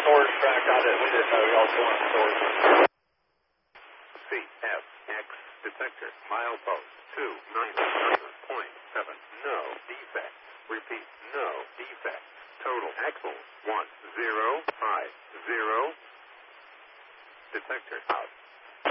storage track on it. We didn't know we also want storage. CFX detector, milepost 299.7. No defect. Repeat, no defect. Total axle 1050. Detector out.